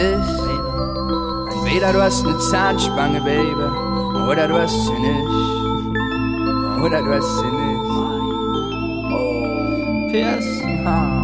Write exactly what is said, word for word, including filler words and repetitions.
Entweder du hast eine Zahnspange, Baby, oder du hast sie nicht. Oder du hast sie nicht. Oh, P S